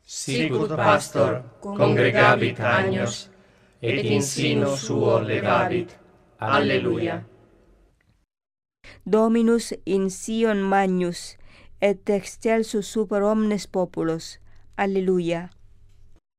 sicut pastor congregabit agnos, et in sinu suo levabit. Alleluia. Dominus in Sion magnus, et excelsus super omnes populos. Alleluia.